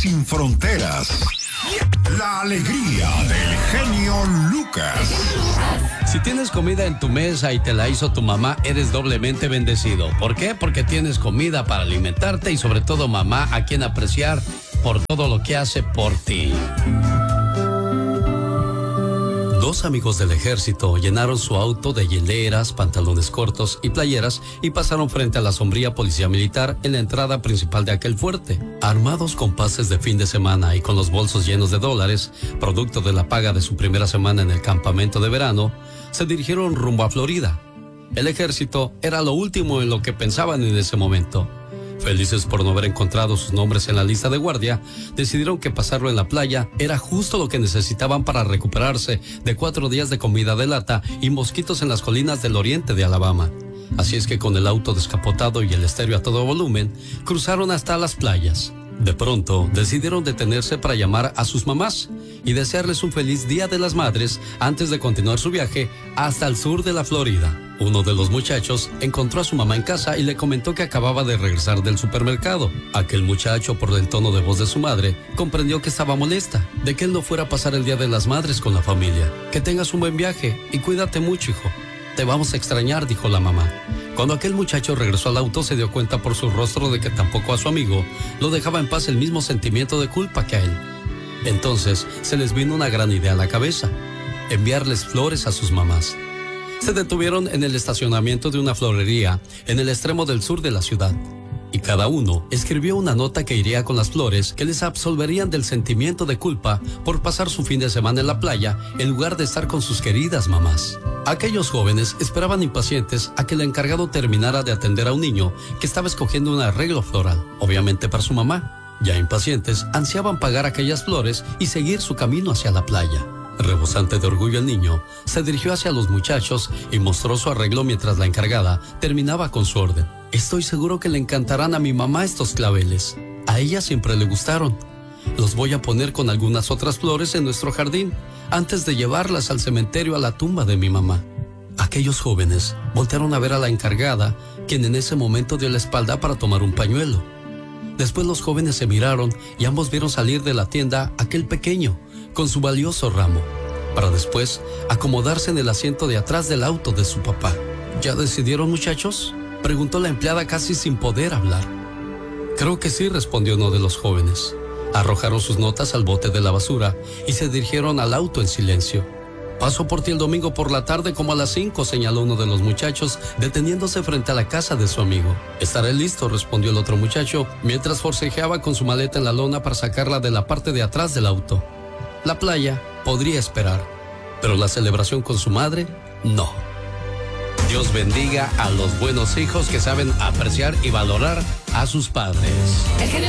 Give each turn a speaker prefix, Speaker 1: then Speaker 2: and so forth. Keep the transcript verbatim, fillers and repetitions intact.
Speaker 1: sin fronteras. La alegría del genio Lucas.
Speaker 2: Si tienes comida en tu mesa y te la hizo tu mamá, eres doblemente bendecido. ¿Por qué? Porque tienes comida para alimentarte y sobre todo mamá a quien apreciar por todo lo que hace por ti. Dos amigos del ejército llenaron su auto de hieleras, pantalones cortos y playeras y pasaron frente a la sombría policía militar en la entrada principal de aquel fuerte. Armados con pases de fin de semana y con los bolsos llenos de dólares, producto de la paga de su primera semana en el campamento de verano, se dirigieron rumbo a Florida. El ejército era lo último en lo que pensaban en ese momento. Felices por no haber encontrado sus nombres en la lista de guardia, decidieron que pasarlo en la playa era justo lo que necesitaban para recuperarse de cuatro días de comida de lata y mosquitos en las colinas del oriente de Alabama. Así es que con el auto descapotado y el estéreo a todo volumen, cruzaron hasta las playas. De pronto, decidieron detenerse para llamar a sus mamás y desearles un feliz Día de las Madres antes de continuar su viaje hasta el sur de la Florida. Uno de los muchachos encontró a su mamá en casa y le comentó que acababa de regresar del supermercado. Aquel muchacho, por el tono de voz de su madre, comprendió que estaba molesta de que él no fuera a pasar el Día de las Madres con la familia. Que tengas un buen viaje y cuídate mucho, hijo. Te vamos a extrañar, dijo la mamá. Cuando aquel muchacho regresó al auto, se dio cuenta por su rostro de que tampoco a su amigo lo dejaba en paz el mismo sentimiento de culpa que a él. Entonces se les vino una gran idea a la cabeza: enviarles flores a sus mamás. Se detuvieron en el estacionamiento de una florería en el extremo del sur de la ciudad, y cada uno escribió una nota que iría con las flores que les absolverían del sentimiento de culpa por pasar su fin de semana en la playa en lugar de estar con sus queridas mamás. Aquellos jóvenes esperaban impacientes a que el encargado terminara de atender a un niño que estaba escogiendo un arreglo floral, obviamente para su mamá. Ya impacientes, ansiaban pagar aquellas flores y seguir su camino hacia la playa. Rebosante de orgullo, el niño se dirigió hacia los muchachos y mostró su arreglo mientras la encargada terminaba con su orden. Estoy seguro que le encantarán a mi mamá estos claveles. A ella siempre le gustaron. Los voy a poner con algunas otras flores en nuestro jardín antes de llevarlas al cementerio a la tumba de mi mamá. Aquellos jóvenes voltearon a ver a la encargada, quien en ese momento dio la espalda para tomar un pañuelo. Después los jóvenes se miraron y ambos vieron salir de la tienda aquel pequeño con su valioso ramo, para después acomodarse en el asiento de atrás del auto de su papá. ¿Ya decidieron, muchachos?, preguntó la empleada casi sin poder hablar. Creo que sí, respondió uno de los jóvenes. Arrojaron sus notas al bote de la basura y se dirigieron al auto en silencio. Paso por ti el domingo por la tarde como a las cinco, señaló uno de los muchachos, deteniéndose frente a la casa de su amigo. Estaré listo, respondió el otro muchacho, mientras forcejeaba con su maleta en la lona para sacarla de la parte de atrás del auto. La playa podría esperar, pero la celebración con su madre, no. Dios bendiga a los buenos hijos que saben apreciar y valorar a sus padres. El genio